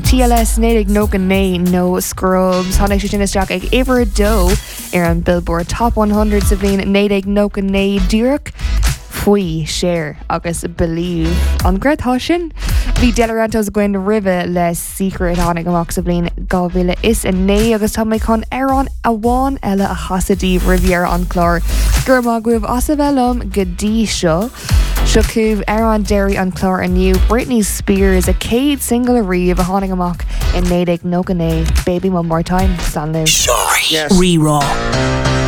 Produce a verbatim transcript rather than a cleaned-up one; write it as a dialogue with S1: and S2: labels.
S1: T L S nédig nó gan né nó Scrubs Honnig sin isteach ag iwwer dó ar an Billboard Top one hundred sa bhíon nédig nó gan né dúach faoi Cher agus Believe an gretá sin. Bhí Delarantos gin rive le Secret hánig amach sa bblin gáhile is a né agus tá méid chun arán a bháin eile a chasadíh rivier an chlár. Gur má guibh as a bhelum go dtí seo. Seo cúb arán deirí an chlár aniu Britney Spears a céad single a riomh a hánig amach in nédig nó gan né Baby One More Time San Lou.
S2: Yes. Re-raw.